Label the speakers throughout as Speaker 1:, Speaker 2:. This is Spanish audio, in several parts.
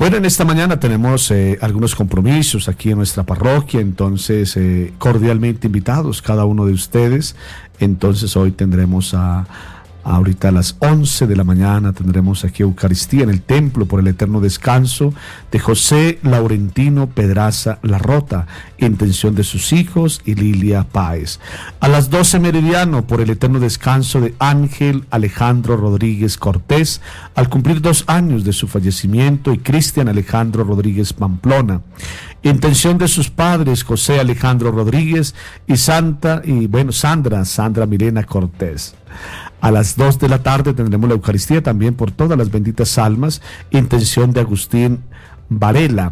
Speaker 1: Bueno, en esta mañana tenemos algunos compromisos aquí en nuestra parroquia, entonces cordialmente invitados cada uno de ustedes. Entonces hoy tendremos ahorita a las 11 de la mañana tendremos aquí Eucaristía en el templo por el eterno descanso de José Laurentino Pedraza Larrota, intención de sus hijos y Lilia Páez. A las 12 meridiano por el eterno descanso de Ángel Alejandro Rodríguez Cortés, al cumplir 2 años de su fallecimiento, y Cristian Alejandro Rodríguez Pamplona, intención de sus padres José Alejandro Rodríguez y Sandra Milena Cortés. A las 2 de la tarde tendremos la Eucaristía también por todas las benditas almas, intención de Agustín Varela.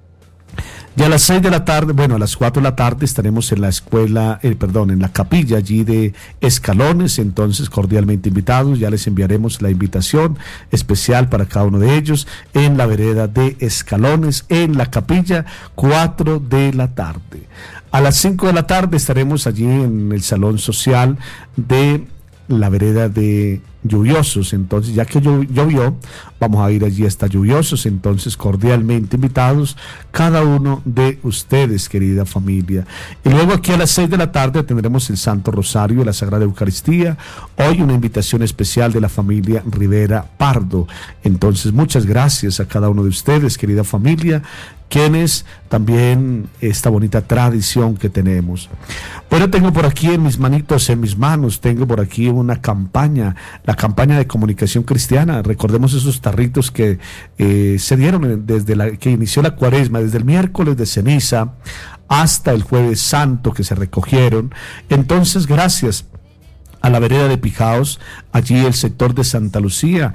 Speaker 1: Y a las 6 de la tarde, a las 4 de la tarde estaremos en la en la capilla allí de Escalones, entonces cordialmente invitados, ya les enviaremos la invitación especial para cada uno de ellos en la vereda de Escalones, en la capilla, 4 de la tarde. A las 5 de la tarde estaremos allí en el salón social de la vereda de Lluviosos, entonces ya que llovió, vamos a ir allí hasta Lluviosos, entonces cordialmente invitados cada uno de ustedes, querida familia. Y luego aquí a las 6 de la tarde tendremos el Santo Rosario y la Sagrada Eucaristía, hoy una invitación especial de la familia Rivera Pardo. Entonces muchas gracias a cada uno de ustedes, querida familia, quienes también esta bonita tradición que tenemos. Bueno, tengo por aquí en mis manos, tengo por aquí una campaña, la campaña de comunicación cristiana. Recordemos esos tarritos que se dieron desde que inició la cuaresma, desde el miércoles de ceniza hasta el jueves santo que se recogieron. Entonces, gracias a la vereda de Pijaos, allí el sector de Santa Lucía,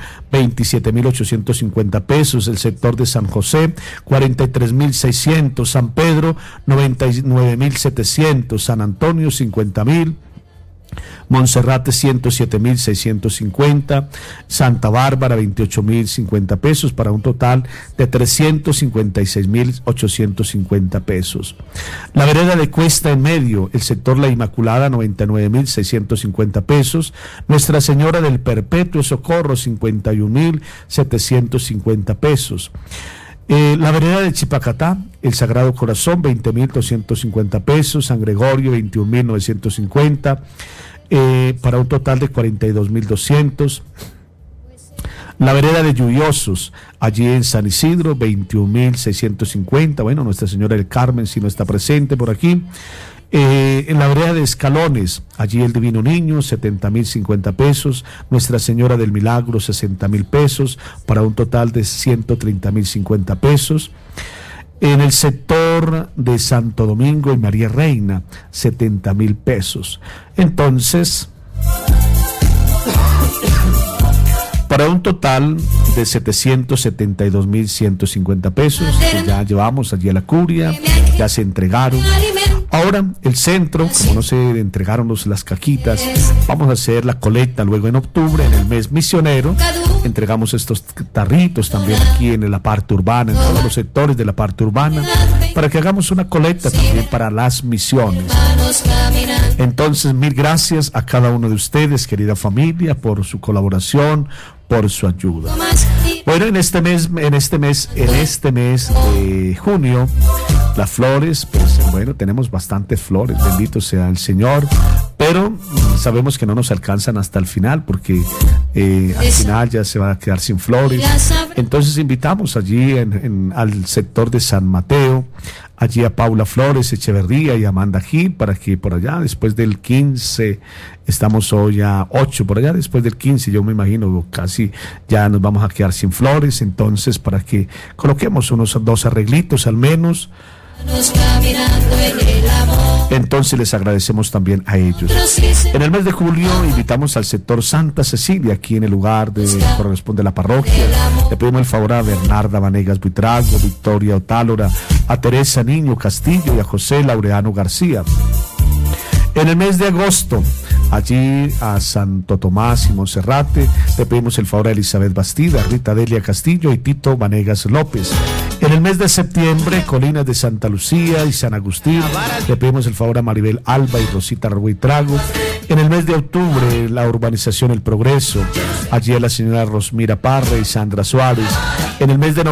Speaker 1: 27.850 pesos, el sector de San José, 43.600, San Pedro, 99.700, San Antonio, 50.000, Monserrate 107.650, Santa Bárbara 28.050 pesos, para un total de 356.850 pesos. La vereda de Cuesta en Medio, el sector La Inmaculada 99.650 pesos, Nuestra Señora del Perpetuo Socorro 51.750 pesos. La vereda de Chipacatá, el Sagrado Corazón, 20.250 pesos, San Gregorio, 21.950, para un total de 42.200. La vereda de Lluviosos, allí en San Isidro, 21.650. Bueno, Nuestra Señora del Carmen, si no está presente por aquí. En la vereda de Escalones, allí el Divino Niño, 70.050 pesos, Nuestra Señora del Milagro, 60.000 pesos, para un total de 130.050 pesos. En el sector de Santo Domingo y María Reina, 70.000 pesos. Entonces, para un total de 772.150 pesos que ya llevamos allí a la curia, ya se entregaron. Ahora el centro, como no se entregaron las caquitas, vamos a hacer la colecta luego en octubre, en el mes misionero. Entregamos estos tarritos también aquí en la parte urbana, en todos los sectores de la parte urbana, para que hagamos una colecta también para las misiones. Entonces, mil gracias a cada uno de ustedes, querida familia, por su colaboración, por su ayuda. Bueno, en este mes de junio, las flores, pues bueno, tenemos bastantes flores, bendito sea el Señor, pero sabemos que no nos alcanzan hasta el final, porque al final ya se va a quedar sin flores. Entonces invitamos allí al sector de San Mateo, allí a Paula Flores Echeverría y Amanda Gil, para que por allá después del 15, estamos hoy a 8, por allá después del 15, yo me imagino casi ya nos vamos a quedar sin flores. Entonces, para que coloquemos unos 2 arreglitos al menos. Entonces les agradecemos también a ellos. En el mes de julio invitamos al sector Santa Cecilia, aquí en el lugar de corresponde a la parroquia. Le pedimos el favor a Bernarda Vanegas Buitrago, Victoria Otálora, a Teresa Niño Castillo y a José Laureano García. En el mes de agosto, allí a Santo Tomás y Monserrate, le pedimos el favor a Elizabeth Bastida, Rita Delia Castillo y Tito Vanegas López. En el mes de septiembre, Colinas de Santa Lucía y San Agustín, le pedimos el favor a Maribel Alba y Rosita Ruitrago. En el mes de octubre, la urbanización El Progreso, allí a la señora Rosmira Parra y Sandra Suárez. En el mes de